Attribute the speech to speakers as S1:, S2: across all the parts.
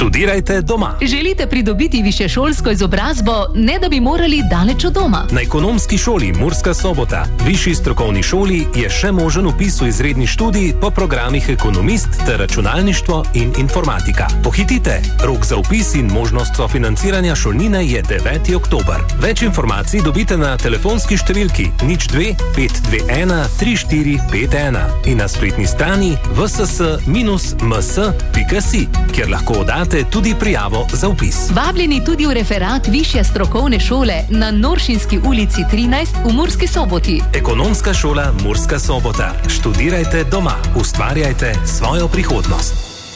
S1: Študirajte doma.
S2: Želite pridobiti višješolsko izobrazbo, ne da bi morali daleč od doma?
S1: Na Ekonomski šoli Murska Sobota, višji strokovni šoli, je še možen vpis v izredni študij po programih ekonomist ter računalništvo in informatika. Pohitite, rok za vpis in možnost sofinanciranja šolnine je 9. oktober. Več informacij dobite na telefonski številki 02 521 3451 in na spletni strani vss-ms.si, kjer lahko oddate tudi prijavo za vpis.
S2: Vabljeni tudi v referat Višje strokovne šole na Noršinski ulici 13 v Murski Soboti.
S1: Ekonomska šola Murska Sobota. Študirajte doma. Ustvarjajte svojo prihodnost.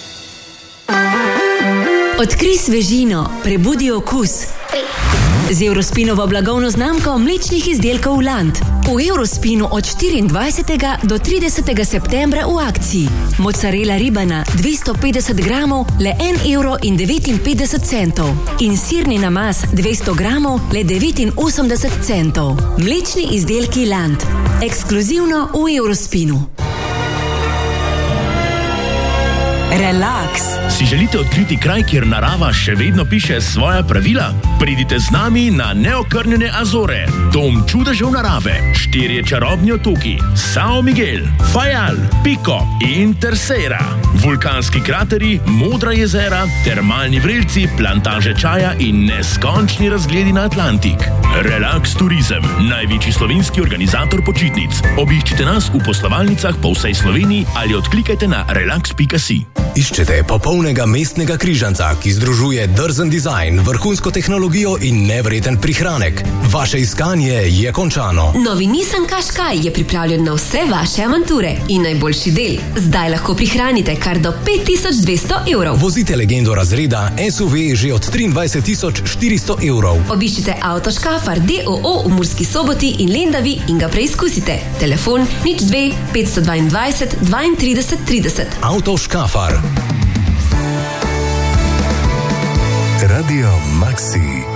S3: Odkrij svežino, prebudi okus. Z Eurospinovo blagovno znamko mlečnih izdelkov Land. V Eurospinu od 24. do 30. septembra v akciji. Mozzarella ribana 250 gramov le 1,59 € in sirni namaz 200 gramov le 89 centov. Mlečni izdelki Land. Ekskluzivno v Eurospinu. Relax.
S4: Si želite odkriti kraj, kjer narava še vedno piše svoja pravila? Pridite z nami na neokrnjene Azore, dom čudežev narave, 4 čarobni otoki, São Miguel, Fajal, Pico in Terceira, vulkanski krateri, modra jezera, termalni vrelci, plantaže čaja in neskončni razgledi na Atlantik. Relax Turizem, največji slovenski organizator počitnic. Obiščite nas v poslovalnicah po vsej Sloveniji ali odklikajte na relax.si.
S5: Iščete popolnega mestnega križanca, ki združuje drzen dizajn, vrhunsko tehnologijo in nevreten prihranek. Vaše iskanje je končano.
S3: Novi Nissan Qashqai je pripravljen na vse vaše avanture. In najboljši del, zdaj lahko prihranite kar do 5200 €.
S5: Vozite legendo razreda SUV že od 23 400 €.
S3: Obiščite Auto Škafar d.o.o. v Murski Soboti in Lendavi in ga preizkusite. Telefon 02 522 32 30.
S5: Auto Škafar.
S6: Radio Maxi.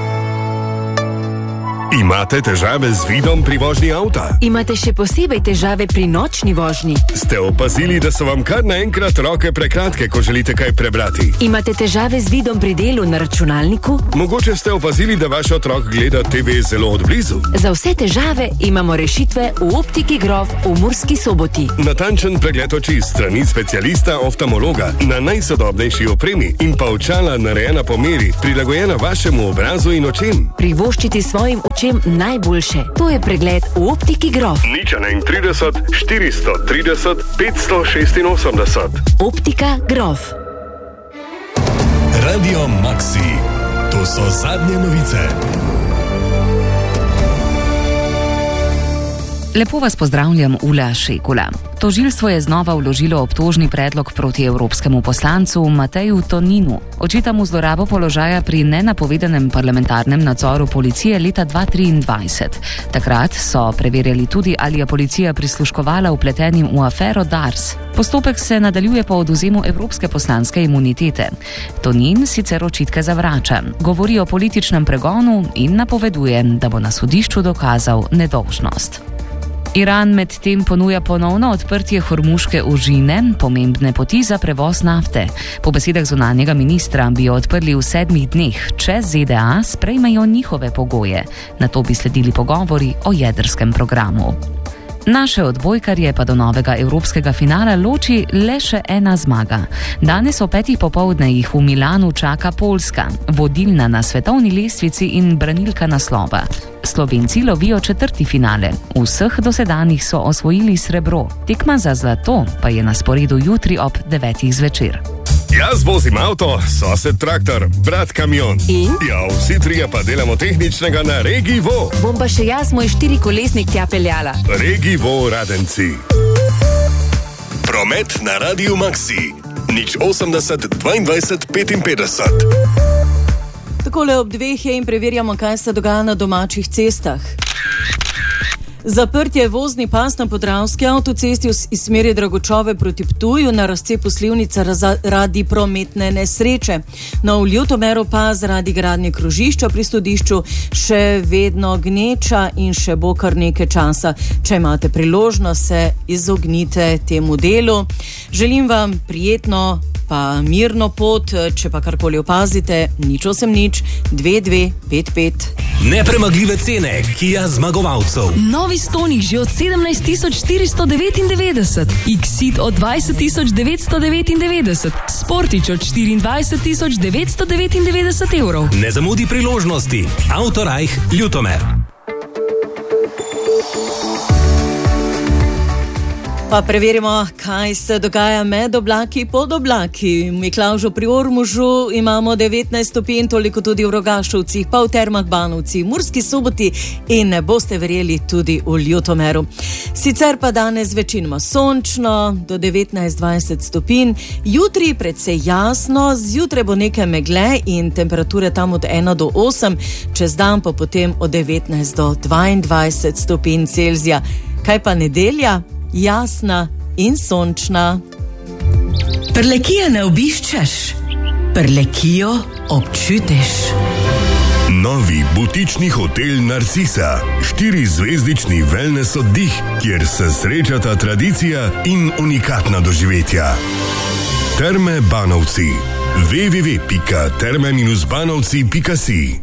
S6: Imate težave z vidom pri vožnji avta?
S7: Imate še posebej težave pri nočni vožnji?
S6: Ste opazili, da so vam kar naenkrat roke prekratke, ko želite kaj prebrati?
S7: Imate težave z vidom pri delu na računalniku?
S6: Mogoče ste opazili, da vaš otrok gleda TV zelo odblizu?
S7: Za vse težave imamo rešitve v Optiki Grof v Murski Soboti.
S6: Natančen pregled oči strani specialista oftalmologa na najsodobnejši opremi in pa očala narejena po meri, prilagojena vašemu obrazu in očem.
S7: Privoščiti svojim očem najboljše. To je pregled v Optiki Grof.
S6: 031 430 586.
S7: Optika Grof.
S6: Radio Maxi. To so zadnje novice.
S8: Lepo vas pozdravljam, Ula Šekula. Tožilstvo je znova vložilo obtožni predlog proti evropskemu poslancu Mateju Toninu. Očita mu zlorabo položaja pri nenapovedanem parlamentarnem nadzoru policije leta 2023. Takrat so preverjali tudi, ali je policija prisluškovala vpletenim v afero Dars. Postopek se nadaljuje po odvzemu evropske poslanske imunitete. Tonin sicer očitke zavrača, govori o političnem pregonu in napoveduje, da bo na sodišču dokazal nedolžnost. Iran medtem ponuja ponovno odprtje Hormuške ožine, pomembne poti za prevoz nafte. Po besedah zunanjega ministra bi jo odprli v 7 dneh, če ZDA sprejmejo njihove pogoje. Nato bi sledili pogovori o jedrskem programu. Naše odbojkarje pa do novega evropskega finala loči le še ena zmaga. Danes o 5. popoldne jih v Milanu čaka Poljska, vodilna na svetovni lestvici in branilka naslova. Slovenci lovijo 4. finale. Vseh dosedanjih so osvojili srebro. Tekma za zlato pa je na sporedu jutri ob 9. zvečer.
S6: Jaz vozim avto, sosed traktor, brat kamion.
S7: In?
S6: Ja, vsi trije pa delamo tehničnega na Regivo.
S7: Bom pa še jaz moj 4-kolesnik tja peljala.
S6: Regivo Radenci. Promet na Radio Maxi. 080 22 55.
S9: Takole ob 2 je in preverjamo, kaj se dogaja na domačih cestah. Zaprt je vozni pas na Podravski avtocesti iz smeri Dragočove proti Ptuju na razcepu Slivnica zaradi prometne nesreče. No, v Ljutomeru pa zaradi gradnje krožišča pri Stodišču še vedno gneča in še bo kar nekaj časa. Če imate priložnost, se izognite temu delu. Želim vam prijetno pa mirno pot, če pa karkoli opazite, 081-2255.
S1: Nepremagljive cene Kia zmagovalcev.
S2: Novi Stonic že od 17.499, Exit od 20.999, Sportič od 24.999 evrov.
S1: Ne zamudi priložnosti. Autorajh Ljutomer.
S9: Pa preverimo, kaj se dogaja med oblaki pod oblaki. V Miklavžu pri Ormožu imamo 19 stopinj, toliko tudi v Rogašovcih, pa v Termah Banovci, Murski Soboti in ne boste verjeli tudi v Ljutomeru. Sicer pa danes večinoma sončno, do 19-20 stopinj, jutri predvsej jasno, zjutraj bo nekaj megle in temperature tam od 1 do 8, čez dan pa potem od 19 do 22 stopinj Celzija. Kaj pa nedelja? Jasna in sončna.
S3: Prlekije ne obiščeš, Prlekijo občutiš.
S6: Novi butični hotel Narcisa, 4-zvezdični wellness oddih, kjer se srečata tradicija in unikatna doživetja. Terme Banovci. www.terme-banovci.si.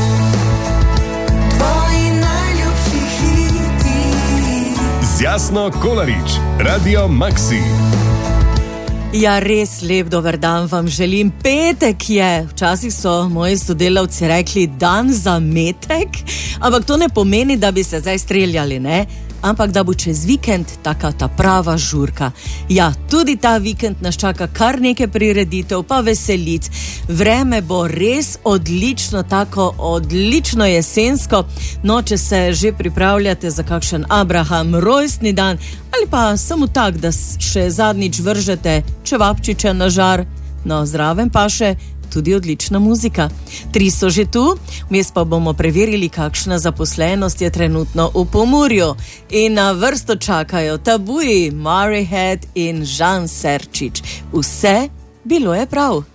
S6: Jasno Kolarič, Radio Maxi.
S9: Ja, res lep dober dan vam želim. Petek je. Včasih so moji sodelavci rekli dan za metek, ampak to ne pomeni, da bi se zdaj streljali, ne? Ampak da bo čez vikend taka ta prava žurka. Ja, tudi ta vikend nas čaka kar nekaj prireditev, pa veselic. Vreme bo res odlično, tako odlično jesensko. No, če se že pripravljate za kakšen Abraham rojstni dan, ali pa samo tak, da še zadnjič vržete čevapčiče na žar, no, zraven pa še tudi odlična muzika. 3 so že tu, vmes pa bomo preverili, kakšna zaposlenost je trenutno v Pomurju. In na vrsto čakajo Tabuji, Murray Head in Žan Serčič. Vse bilo je prav.